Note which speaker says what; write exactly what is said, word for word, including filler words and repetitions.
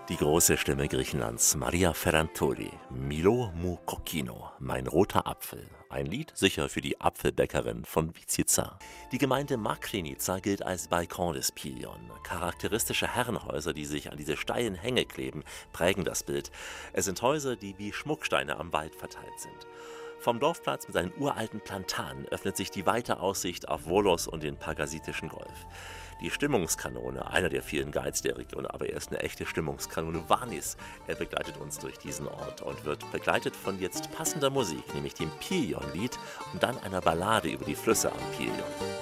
Speaker 1: Die große Stimme Griechenlands, Maria Ferrantoli, Milo mou kokkino, mein roter Apfel. Ein Lied sicher für die Apfelbäckerin von Viziza. Die Gemeinde Makrinica gilt als Balkon des Pilion. Charakteristische Herrenhäuser, die sich an diese steilen Hänge kleben, prägen das Bild. Es sind Häuser, die wie Schmucksteine am Wald verteilt sind. Vom Dorfplatz mit seinen uralten Plantanen öffnet sich die weite Aussicht auf Volos und den Pagasitischen Golf. Die Stimmungskanone, einer der vielen Guides der Region, aber er ist eine echte Stimmungskanone, Vanis. Er begleitet uns durch diesen Ort und wird begleitet von jetzt passender Musik, nämlich dem Pilion-Lied und dann einer Ballade über die Flüsse am Pilion.